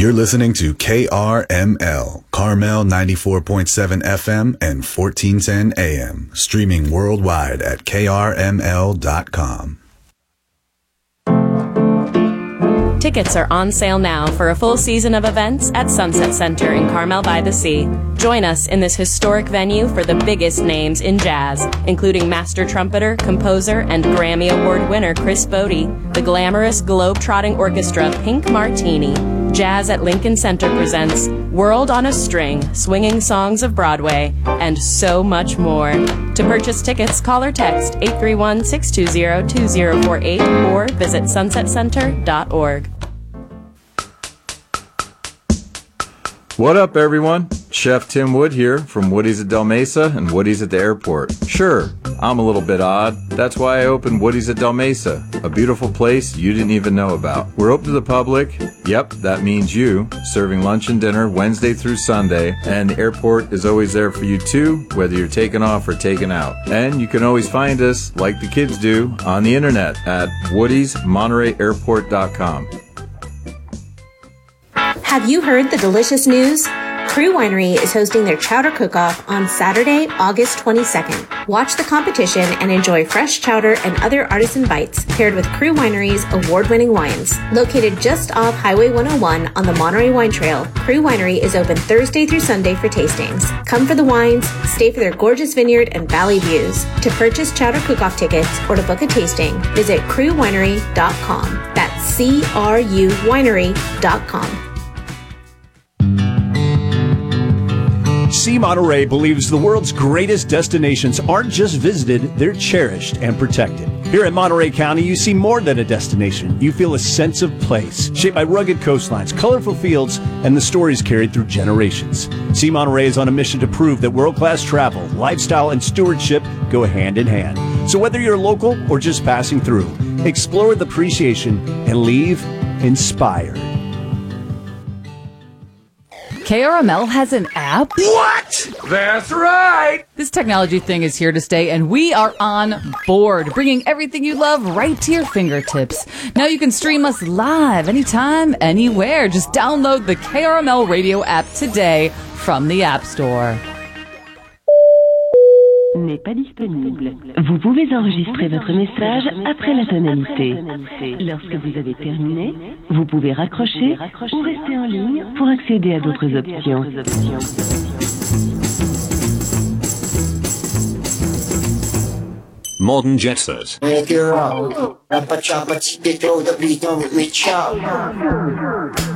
You're listening to KRML, Carmel 94.7 FM and 1410 AM, streaming worldwide at krml.com. Tickets are on sale now for a full season of events at Sunset Center in Carmel by the Sea. Join us in this historic venue for the biggest names in jazz, including master trumpeter, composer, and Grammy Award winner Chris Bodie, the glamorous globe-trotting orchestra Pink Martini. Jazz at Lincoln Center presents World on a String, Swinging Songs of Broadway, and so much more. To purchase tickets, call or text 831-620-2048 or visit sunsetcenter.org. What up, everyone? Chef Tim Wood here from Woody's at Del Mesa and Woody's at the airport. Sure, I'm a little bit odd. That's why I opened Woody's at Del Mesa, a beautiful place you didn't even know about. We're open to the public. Yep, that means you, serving lunch and dinner Wednesday through Sunday, and the airport is always there for you too, whether you're taking off or taking out. And you can always find us, like the kids do, on the internet at woodysmontereyairport.com. Have you heard the delicious news? Crew Winery is hosting their chowder cook-off on Saturday, August 22nd. Watch the competition and enjoy fresh chowder and other artisan bites paired with Crew Winery's award-winning wines. Located just off Highway 101 on the Monterey Wine Trail, Crew Winery is open Thursday through Sunday for tastings. Come for the wines, stay for their gorgeous vineyard and valley views. To purchase chowder cook-off tickets or to book a tasting, visit crewwinery.com. That's CRU winery.com. See Monterey believes the world's greatest destinations aren't just visited, they're cherished and protected. Here in Monterey County, you see more than a destination. You feel a sense of place, shaped by rugged coastlines, colorful fields, and the stories carried through generations. See Monterey is on a mission to prove that world-class travel, lifestyle, and stewardship go hand in hand. So whether you're local or just passing through, explore with appreciation and leave inspired. KRML has an app? What? That's right! This technology thing is here to stay, and we are on board, bringing everything you love right to your fingertips. Now you can stream us live anytime, anywhere. Just download the KRML radio app today from the App Store. N'est pas disponible. Vous pouvez enregistrer votre message après la tonalité. Lorsque vous avez terminé, vous pouvez raccrocher ou rester en ligne pour accéder à d'autres options. Modern Jet Set. Make it rock. Rappa choppa, the beat on with me chop.